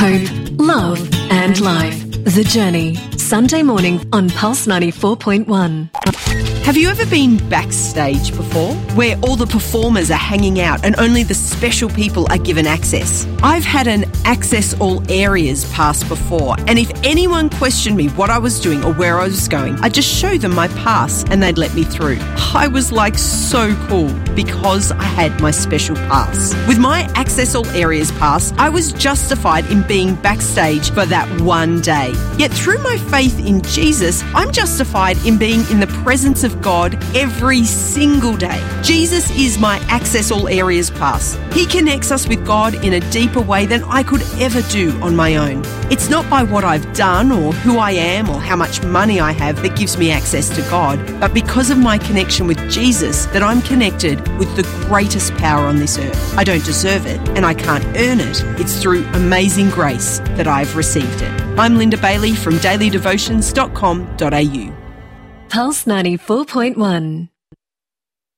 hope, love and life. The Journey, Sunday morning on Pulse 94.1. Have you ever been backstage before, where all the performers are hanging out and only the special people are given access? I've had an access all areas pass before, and if anyone questioned me what I was doing or where I was going, I'd just show them my pass and they'd let me through. I was like so cool because I had my special pass. With my access all areas pass, I was justified in being backstage for that one day. Yet through my faith in Jesus, I'm justified in being in the presence of God every single day. Jesus is my access all areas pass. He connects us with God in a deeper way than I could ever do on my own. It's not by what I've done or who I am or how much money I have that gives me access to God, but because of my connection with Jesus that I'm connected with the greatest power on this earth. I don't deserve it and I can't earn it. It's through amazing grace that I've received it. I'm Linda Bailey from dailydevotions.com.au. Pulse 94.1.